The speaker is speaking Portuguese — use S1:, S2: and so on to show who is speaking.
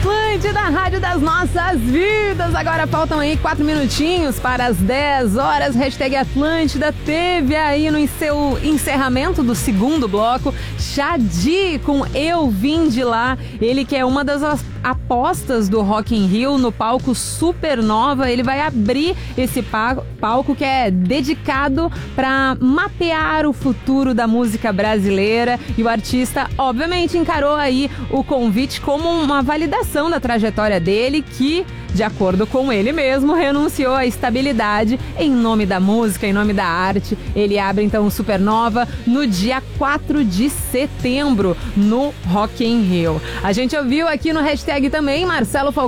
S1: Atlântida, a rádio das nossas vidas. Agora faltam aí 4 minutinhos para as 10 horas. Hashtag Atlântida teve aí no seu encerramento do segundo bloco Xadi com Eu Vim de Lá. Ele que é uma das apostas do Rock in Rio no palco Supernova. Ele vai abrir esse palco que é dedicado para mapear o futuro da música brasileira, e o artista obviamente encarou aí o convite como uma validação da trajetória dele, que, de acordo com ele mesmo, renunciou à estabilidade em nome da música, em nome da arte. Ele abre então o Supernova no dia 4 de setembro no Rock in Rio. A gente ouviu aqui no hashtag também Marcelo Falcão